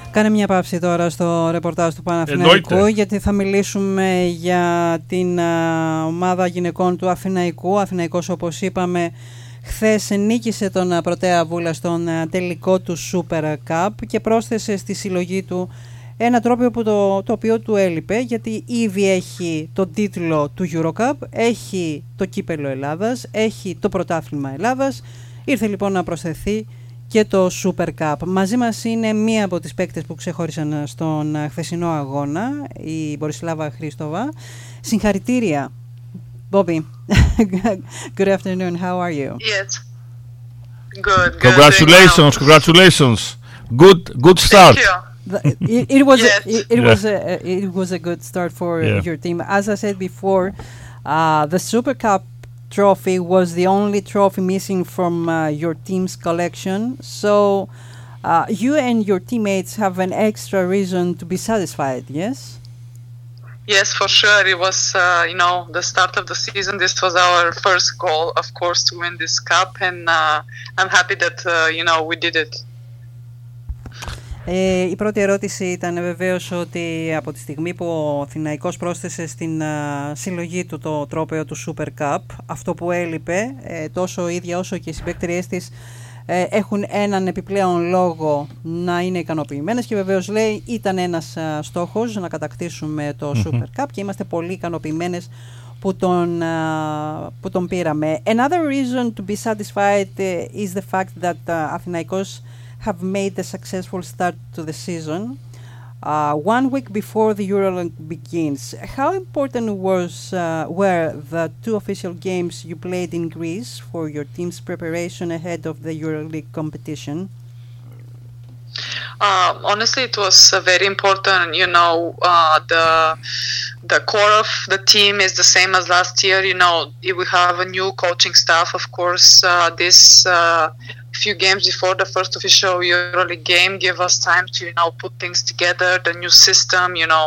Κάνε μια παύση τώρα στο ρεπορτάζ του Παναθηναϊκού, γιατί θα μιλήσουμε για την ομάδα γυναικών του Αθηναϊκού. Ο Αθηναϊκός, όπως είπαμε, χθες νίκησε τον Πρωτέα Βούλα στον τελικό του Super Cup και πρόσθεσε στη συλλογή του ένα τρόπαιο που το οποίο του έλειπε, γιατί ήδη έχει τον τίτλο του Eurocup, έχει το κύπελλο Ελλάδας, έχει το πρωτάθλημα Ελλάδας. Ήρθε λοιπόν να προσθεθεί και το Super Cup. Μαζί μας είναι μία από τις παίκτες που ξεχώρισαν στον χθεσινό αγώνα, η Μπορισλάβα Χρήστοβα. Συγχαρητήρια, Bobby. Good afternoon. How are you? Yes. Good. Congratulations. Congratulations. Good start. Thank you. It was a good start for your team. As I said before, the Super Cup trophy was the only trophy missing from your team's collection. So you and your teammates have an extra reason to be satisfied, yes? Yes, for sure. It was, the start of the season. This was our first goal, of course, to win this cup. And I'm happy that, we did it. Η πρώτη ερώτηση ήταν βεβαίως ότι από τη στιγμή που ο Αθηναϊκός πρόσθεσε στην συλλογή του το τρόπαιο του Super Cup, αυτό που έλειπε, τόσο η ίδια όσο και οι συμπαίκτριές της έχουν έναν επιπλέον λόγο να είναι ικανοποιημένες, και βεβαίως λέει ήταν ένας στόχος να κατακτήσουμε το Super Cup και είμαστε πολύ ικανοποιημένες που τον πήραμε. Another reason to be satisfied is the fact that Αθηναϊκός have made a successful start to the season 1 week before the EuroLeague begins. How important were the two official games you played in Greece for your team's preparation ahead of the EuroLeague competition? Honestly, it was very important. The core of the team is the same as last year. We have a new coaching staff, of course. This few games before the first official EuroLeague game give us time to put things together, the new system,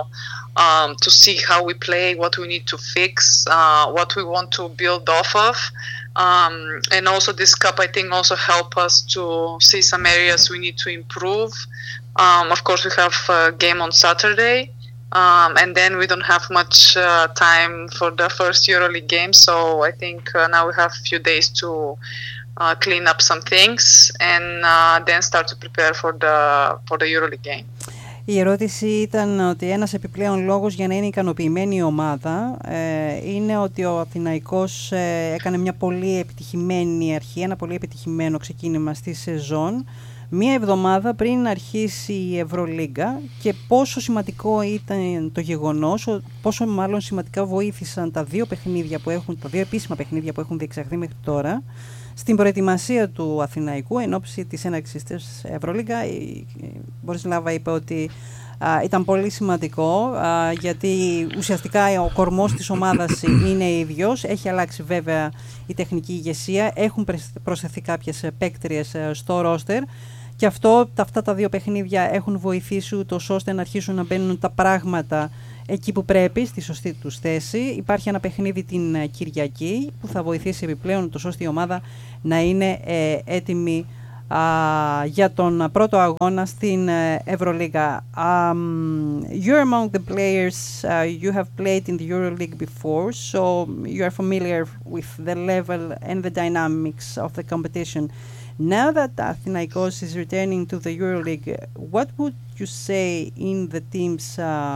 to see how we play, what we need to fix, what we want to build off of. And also this cup, I think, also help us to see some areas we need to improve. Of course, we have a game on Saturday, and then we don't have much time for the first EuroLeague game. So I think now we have a few days to clean up some things and then start to prepare for the EuroLeague game. Η ερώτηση ήταν ότι ένας επιπλέον λόγος για να είναι ικανοποιημένη η ομάδα είναι ότι ο Αθηναϊκός έκανε μια πολύ επιτυχημένη αρχή, ένα πολύ επιτυχημένο ξεκίνημα στη σεζόν, μία εβδομάδα πριν αρχίσει η Ευρωλίγκα, και πόσο σημαντικό ήταν το γεγονός, πόσο μάλλον σημαντικά βοήθησαν τα δύο επίσημα παιχνίδια που έχουν διεξαχθεί μέχρι τώρα στην προετοιμασία του Αθηναϊκού εν ώψη της έναρξης της Ευρωλίγκα. Η Μπορισλάβα είπε ότι ήταν πολύ σημαντικό, γιατί ουσιαστικά ο κορμός της ομάδας είναι ίδιος. Έχει αλλάξει βέβαια η τεχνική ηγεσία, έχουν προσθεθεί κάποιες παίκτριες στο ρόστερ, και αυτά τα δύο παιχνίδια έχουν βοηθήσει ούτως ώστε να αρχίσουν να μπαίνουν τα πράγματα εκεί που πρέπει, στη σωστή τους θέση. Υπάρχει ένα παιχνίδι την Κυριακή που θα βοηθήσει επιπλέον ούτως ώστε η ομάδα να είναι έτοιμη για τον πρώτο αγώνα στην Ευρωλίγα. You're among the players you have played in the EuroLeague before, so you are familiar with the level and the dynamics of the competition. Now that Athinaikos is returning to the EuroLeague, what would you say in the team's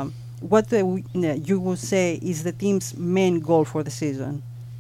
you would say is the team's main goal for the season?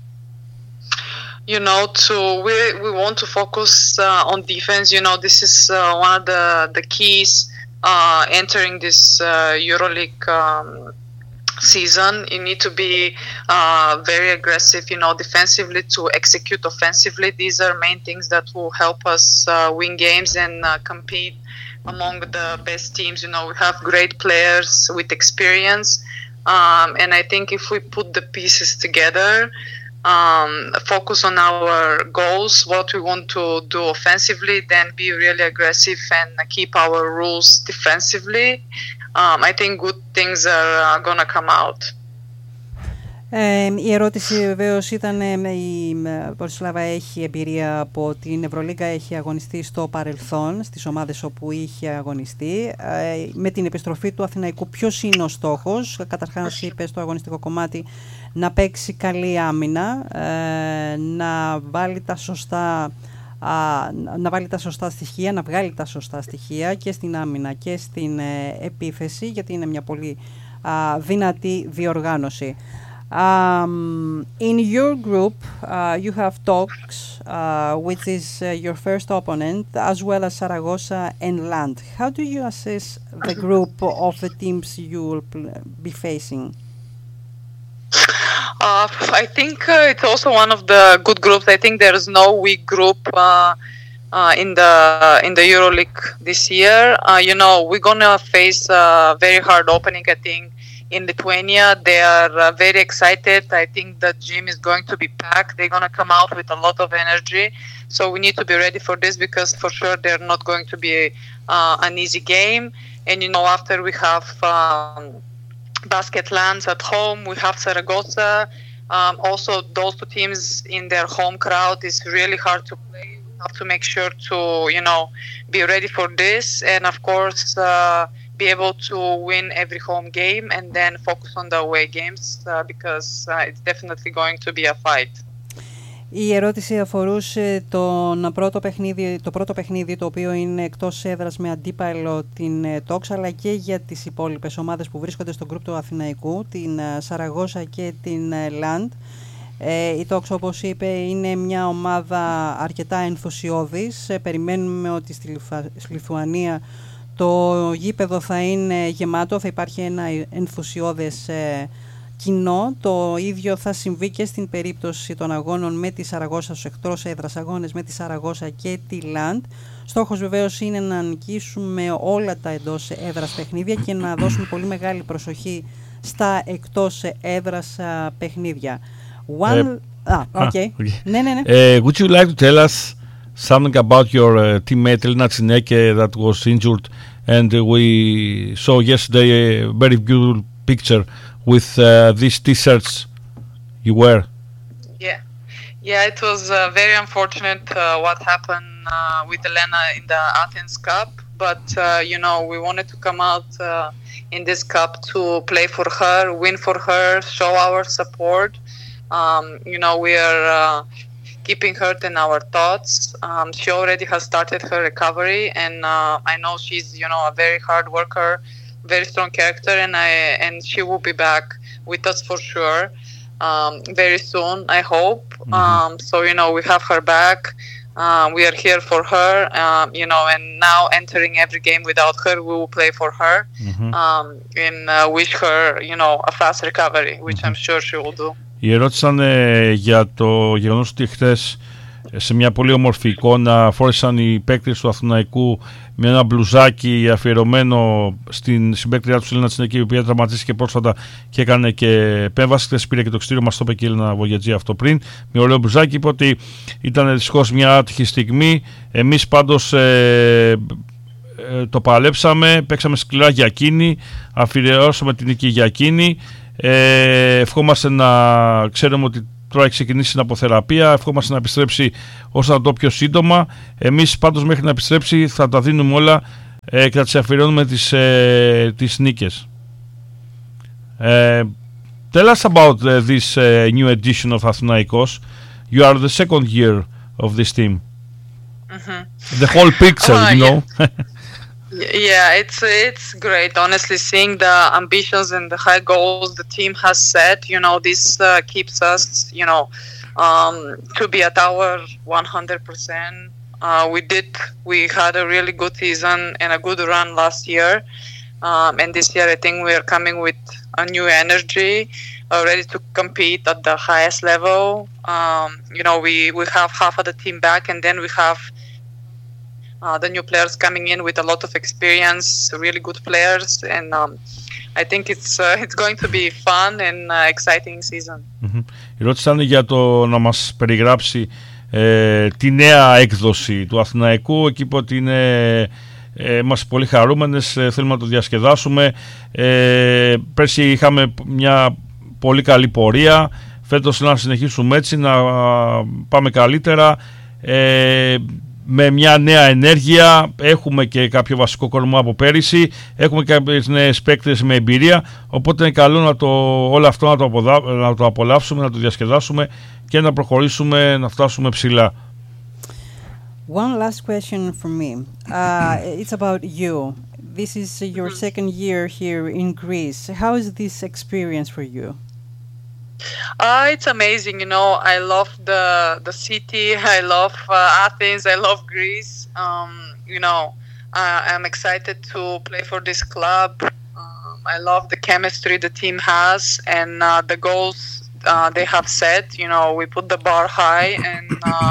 We want to focus on defense. This is one of the keys entering this EuroLeague season. You need to be very aggressive, defensively, to execute offensively. These are main things that will help us win games and compete among the best teams. We have great players with experience, and I think if we put the pieces together, focus on our goals, what we want to do offensively, then be really aggressive and keep our rules defensively, I think good things are gonna come out. Η ερώτηση βεβαίως ήταν, η Μπορισλάβα έχει εμπειρία από την Ευρωλίγκα, έχει αγωνιστεί στο παρελθόν, στις ομάδες όπου είχε αγωνιστεί. Με την επιστροφή του Αθηναϊκού, ποιος είναι ο στόχος? Καταρχάς είπε στο αγωνιστικό κομμάτι να παίξει καλή άμυνα, να βάλει τα σωστά στοιχεία, να βγάλει τα σωστά στοιχεία και στην άμυνα και στην επίθεση, γιατί είναι μια πολύ δυνατή διοργάνωση. In your group, you have Toks, which is your first opponent, as well as Zaragoza and Land. How do you assess the group of the teams you will be facing? I think it's also one of the good groups. I think there is no weak group in the EuroLeague this year. We're gonna face a very hard opening, I think. In Lithuania, they are very excited. I think the gym is going to be packed. They're going to come out with a lot of energy. So we need to be ready for this, because for sure they're not going to be an easy game. And, after we have Basket Lands at home, we have Zaragoza. Also, those two teams in their home crowd is really hard to play. We have to make sure to, be ready for this. And, of course, be able to win every home game and then focus on the away games, because it's definitely going to be a fight. Η ερώτηση αφορούσε το πρώτο παιχνίδι το οποίο είναι εκτός έδρας με αντίπαλο την Toks, αλλά και για τις υπόλοιπες ομάδες που βρίσκονται στον γκρουπ του Αθηναϊκού, την Σαραγώσα και την Land. Η Toks, όπως είπε, είναι μια ομάδα αρκετά ενθουσιώδης. Περιμένουμε ότι στη Λιθουανία το γήπεδο θα είναι γεμάτο, θα υπάρχει ένα ενθουσιώδες κοινό. Το ίδιο θα συμβεί και στην περίπτωση των αγώνων με τη Σαραγώσα, στους εκτός έδρας αγώνες με τη Σαραγώσα και τη Land. Στόχος βεβαίως είναι να νικήσουμε όλα τα εντός έδρας παιχνίδια και να δώσουμε πολύ μεγάλη προσοχή στα εκτός έδρας παιχνίδια. Okay. Ναι. Would you like to tell us something about your teammate Elena Tsineke that was injured, and we saw yesterday a very beautiful picture with these t-shirts you wear? Yeah, it was very unfortunate what happened with Elena in the Athens Cup, but we wanted to come out in this cup to play for her, win for her, show our support. We are keeping her in our thoughts. She already has started her recovery, and I know she's a very hard worker, very strong character, and she will be back with us for sure very soon, I hope. So we have her back. We are here for her, and now entering every game without her, we will play for her, and wish her a fast recovery, which I'm sure she will do. Η ερώτησαν για το γεγονός ότι χθες σε μια πολύ όμορφη εικόνα φόρεσαν οι παίκτες του Αθηναϊκού με ένα μπλουζάκι αφιερωμένο στην συμπαίκτριά του Ελένα Τσινέκη, η οποία τραυματίστηκε πρόσφατα και έκανε και επέμβαση. Χθες πήρε και το ξύτηριο, μας το είπε και η Έλενα Βογιατζή αυτό πριν, με ωραίο μπλουζάκι. Είπε ότι ήταν δυστυχώς μια άτυχη στιγμή. Εμείς πάντως το παλέψαμε, παίξαμε σκληρά για εκείνη, αφιερώσαμε την νίκη για εκείνη. Ευχόμαστε να ξέρουμε ότι τώρα έχει ξεκινήσει την αποθεραπεία. Ευχόμαστε να επιστρέψει όσο να το πιο σύντομα. Εμείς πάντως μέχρι να επιστρέψει θα τα δίνουμε όλα και θα τις αφιερώνουμε τις νίκες. Tell us about this new edition of Athinaikos. You are the second year of this team. The whole picture, Yeah, it's great. Honestly, seeing the ambitions and the high goals the team has set, this keeps us, to be at our 100%. We had a really good season and a good run last year, and this year I think we are coming with a new energy, ready to compete at the highest level. We have half of the team back, and then we have the new players coming in with a lot of experience, really good players, and I think it's going to be fun and exciting season. Η ερώτηση ήταν για το να μας περιγράψει τη νέα έκδοση του Αθηναϊκού. Εκεί είπε ότι είμαστε πολύ χαρούμενες, θέλουμε να το διασκεδάσουμε. Πέρσι είχαμε μια πολύ καλή πορεία. Φέτος να συνεχίσουμε έτσι, να πάμε καλύτερα, με μια νέα ενέργεια. Έχουμε και κάποιο βασικό κορμό από πέρυσι, έχουμε κάποιες νέες παίκτες με εμπειρία, οπότε είναι καλό όλο αυτό να το απολαύσουμε, να το διασκεδάσουμε και να προχωρήσουμε, να φτάσουμε ψηλά. One last question from me. It's about you. This is your second year here in Greece. How is this experience for you? It's amazing, you know. I love the city. I love Athens. I love Greece. You know, I'm excited to play for this club. I love the chemistry the team has and the goals they have set. You know, we put the bar high, and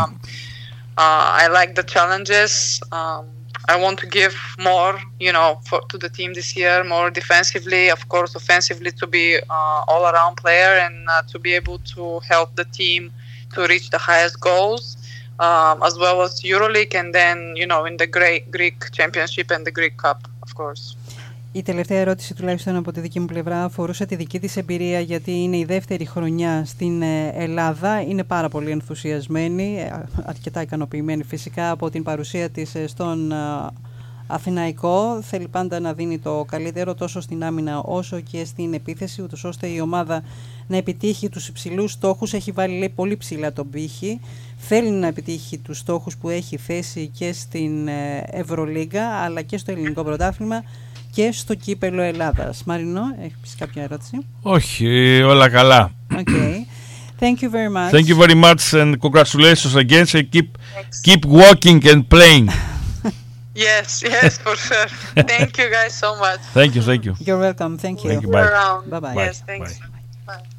I like the challenges. I want to give more, you know, to the team this year, more defensively, of course, offensively, to be all-around player and to be able to help the team to reach the highest goals, as well as EuroLeague, and then, you know, in the Greek Championship and the Greek Cup, of course. Η τελευταία ερώτηση, τουλάχιστον από τη δική μου πλευρά, αφορούσε τη δική της εμπειρία, γιατί είναι η δεύτερη χρονιά στην Ελλάδα. Είναι πάρα πολύ ενθουσιασμένη, αρκετά ικανοποιημένη φυσικά από την παρουσία της στον Αθηναϊκό. Θέλει πάντα να δίνει το καλύτερο τόσο στην άμυνα όσο και στην επίθεση, ούτως ώστε η ομάδα να επιτύχει τους υψηλούς στόχους. Έχει βάλει, λέει, πολύ ψηλά τον πύχη. Θέλει να επιτύχει τους στόχους που έχει θέσει και στην Ευρωλίγκα, αλλά και στο ελληνικό πρωτάθλημα και στο κύπελλο Ελλάδας. Μαρινό, έχεις κάποια ερώτηση? Όχι, όλα καλά. Okay. Thank you very much. Thank you very much and congratulations again. So keep walking and playing. Yes, for sure. Thank you guys so much. Thank you. You're welcome. Thank you. Thank you. Bye. Around. Bye-bye. Yes, thanks. Bye. Bye.